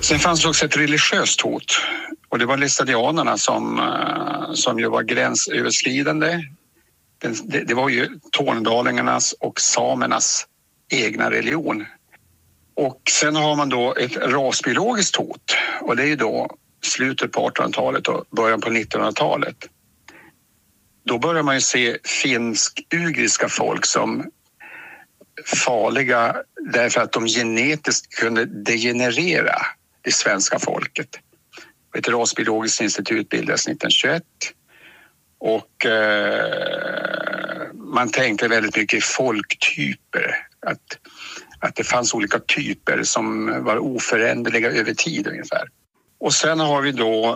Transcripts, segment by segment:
Sen fanns det också ett religiöst hot. Och det var lestadianerna som ju var gränsöverskridande. Det var ju tornedalingarnas och samernas egna religion. Och sen har man då ett rasbiologiskt hot. Och det är ju då slutet på 1800-talet och början på 1900-talet. Då börjar man ju se finsk-ugriska folk som farliga därför att de genetiskt kunde degenerera det svenska folket. Ett rasbiologiskt institut bildades 1921 och man tänkte väldigt mycket i folktyper. Att det fanns olika typer som var oföränderliga över tid ungefär. Och sen har vi då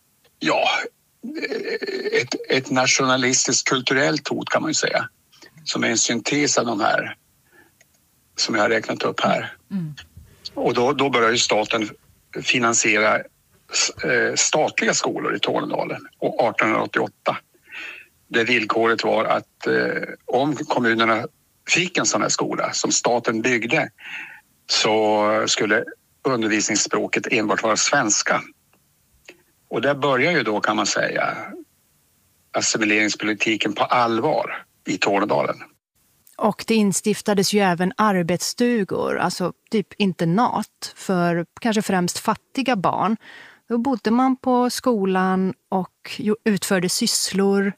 ett nationalistiskt kulturellt hot kan man ju säga. Som är en syntes av de här som jag har räknat upp här. Mm. Och då börjar ju staten finansiera statliga skolor i Tornedalen 1888. Det villkoret var att om kommunerna fick en sån här skola som staten byggde så skulle undervisningsspråket enbart vara svenska. Och där börjar ju då kan man säga assimileringspolitiken på allvar i Tornedalen. Och det instiftades ju även arbetsstugor, alltså typ internat för kanske främst fattiga barn. Då bodde man på skolan och utförde sysslor.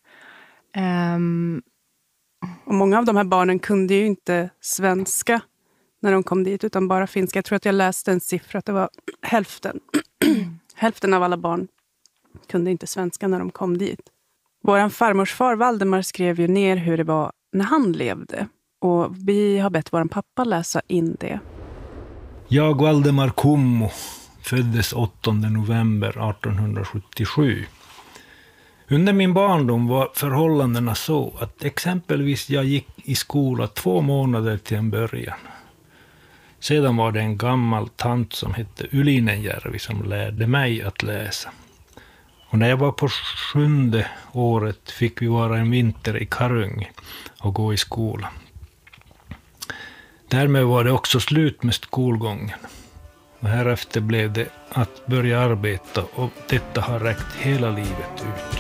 Och många av de här barnen kunde ju inte svenska när de kom dit utan bara finska. Jag tror att jag läste en siffra att det var hälften av alla barn kunde inte svenska när de kom dit. Våran farmors far Valdemar skrev ju ner hur det var när han levde. Och vi har bett våran pappa läsa in det. Jag, Valdemar Kummo, föddes 8 november 1877. Under min barndom var förhållandena så att exempelvis jag gick i skola 2 månader till en början. Sedan var det en gammal tant som hette Ylinenjärvi som lärde mig att läsa. Och när jag var på 7:e året fick vi vara en vinter i Karungi och gå i skola. Därmed var det också slut med skolgången. Och härefter blev det att börja arbeta och detta har räckt hela livet ut.